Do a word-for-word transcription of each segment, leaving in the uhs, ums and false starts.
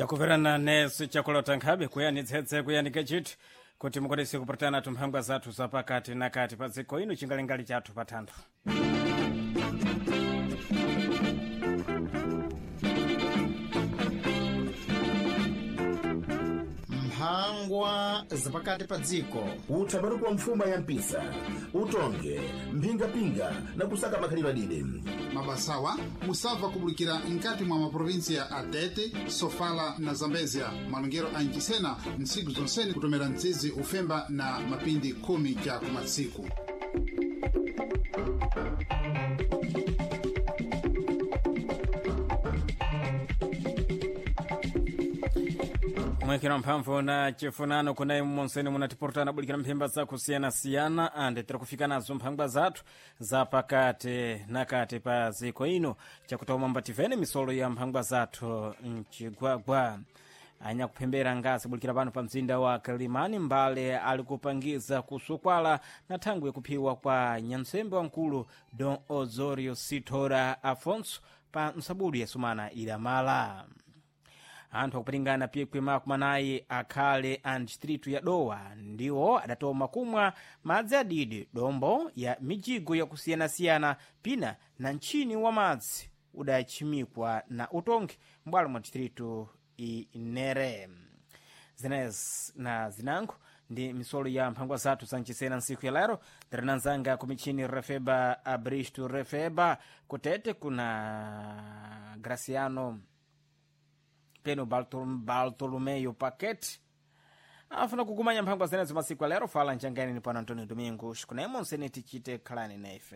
chakuverana nesu chakulota nkhabe kuyanitsetse kuyanika chithu kuti mukwanise kupurutana tumphangwa zathu zapakati nakati pa dziko ino chingalingali chathu pa thanthwe. mphangwa zapakati pa dziko uthabatu kwa mfuma ya mpisa utonge mphingapinga na kusaka makhalidwe mabasawa musava kubulikira nkati mwa maprovinsia ya Atete, Sofala na Zambezia malungero anjisena nsiku zonseni kutomera nzizi ufemba na mapindi kumi ja kumatsiku. mwekera mphamvu na chifunano kunayi monseni munatipurutana bulikira mphemba zakusiyana-siyana ande tira kufika nazo mphangwa zathu zapakati nakati pa dziko ino chakutoma mbativene misolo ya mphangwa zathu mchigwagwa anyakuphembera ngazi bulikira pano pa mzinda wa Kilimani mbale ali kupangiza kusukwala na thangwi yakuphiwa kwa nyamsembe wamkulu Don Osorio Sitora Afonso pa msabudu yasumana ilamala. Anthu akupatingana pyekwe makumanayi akhale a distritu ya Dowa ndiwo adatoma kumwa madzi adidi dombo ya mijigo yakusiyana-siyana pina na nchini wa madzi udachimikwa na utongi mbwalo mwa distritu inere. Zinez na zinango ndi misolo ya mphangwa zathu zanchisena nsiku ya lero tirinanzanga kumichini Refeba Abristo Refeba kutete kuna Graciano Peno Bartolomeo Paquete afuna kukumanya mphangwa zenezo masiku alero fala njangani ni pana Antonio Domingos kunemo nseneti chite khalani nefe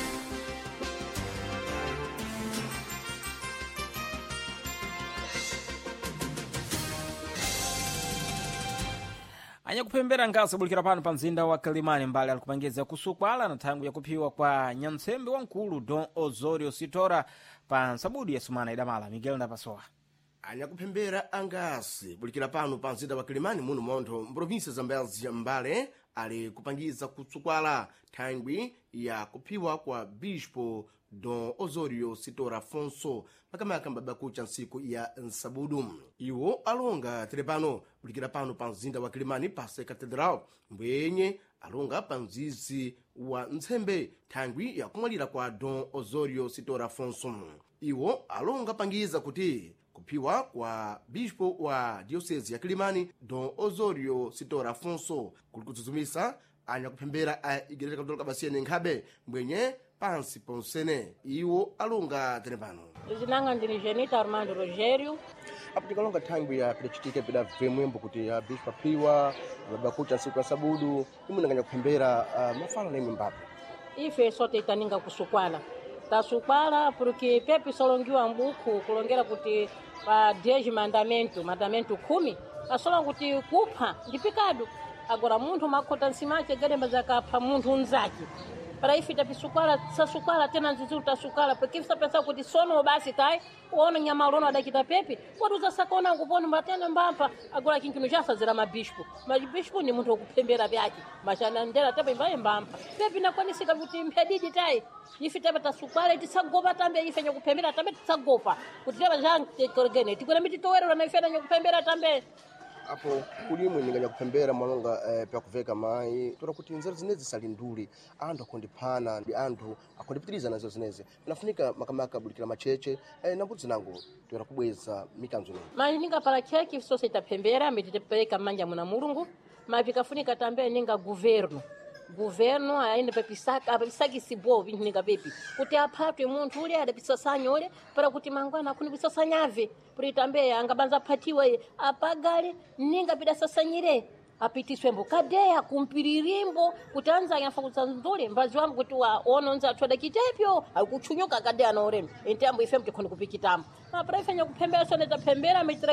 anya kupembera ngaso bulikira pano pa mzinda wa Kilimani mbali alikupangiza kusukwala na thangu ya kuphiwa kwa nyamsembe wamkulu Don Osorio Sitora pa nsabudi yasumana idamala. Miguel Ndapasoa anyakuphembera angasi bulikira pano pa mzinda wa Kilimani muno montho mprovinsia Zambezia mbale ali kupangiza kusukwala thangwi ya kuphiwa kwa Bispo Don Osorio Sitora Afonso makamaka mbaba kucha nsiku ya nsabudu. Iwo alonga tere pano bulikira pano pa mzinda wa Kilimani pase Cathedral mbwenye alonga pa mzizi wa ntsembe thangwi ya kumwalira kwa Don Osorio Sitora Afonso. Iwo alonga pangiza kuti kuphiwa kwa bispo wa diocese ya Kilimani Don Osorio Sitora Afonso kuli kutsuzumisa anyakuphembera a Igreja Católica Basiyene nkhabe mbwenye pansi ponsene. Iwo alonga tene pano zinanga ndini Genita Armando Rogério apo tikalonga thangwi ya pidachitike pida vemwembo kuti ya bispo aphiwa babakucha nsiku ya sabudu imunanganya kuphembera uh, mafala na imwe mbapo ife sote itaninga kusukwala tasukwala porque pepe solongiwa mbuku kulongera kuti pa dez mandamento mandamento kumi asola kuti kupha ndipikado agora munthu makhota nsimache gademba zakapha munthu unzake para ife tapisukwala sasukwala tena nziziru tasukala porque ife sapesa kuti sono basi tai uona nyama urono adakita pepe watu zasakona kupona mbatena mbampa agora kinkino chasazira mabispo mabispo ni munthu okuphembera byake machana ndera tepe mbaye mbampa pepe nakwanisika kuti mphedidi tai ife tepe tasukwala tisagopa tambe ife nyakuphembera tambe tisagopa kuti tepe jange korgene tikona miti towerera na ife nyakuphembera tambe apo kulimwe ninganya kuphembera mwalonga eh, pya kuveka mai tora kuti nzeru zinezi salinduli anthu akondiphana ndi anthu akondipitiriza nazo zinezi pinafunika makamaka bulikira macheche eh, nambudzi nangu tora kubweza mikanzo nini mani ninga para cheki sose itaphembera mititepeleka manja muna mulungu mapikafunika tambe ninga governo governo aende papisaka papisakisi bo ninga pepi kuti aphatwe munthu ule adapisasanya ule para kuti mangwana akuni pisasanyave kuti tambe angabanza phatiwe apagale ninga pidasasanyire apitiswe mbukadeya kumpiririmbo kuti anza yafa kutsanzule mbazi wangu kuti wa ononza athoda kitepyo akuchunyuka kadeya na orembe entembo ife mtikhoni kupikitambo na para ife nyakuphembera sone taphembera mitira